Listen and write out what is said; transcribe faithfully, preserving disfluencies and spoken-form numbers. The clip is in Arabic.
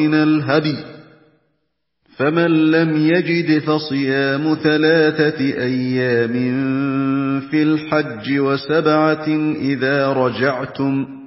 من الهدي، فمن لم يجد فصيام ثلاثة أيام في الحج وسبعة إذا رجعتم،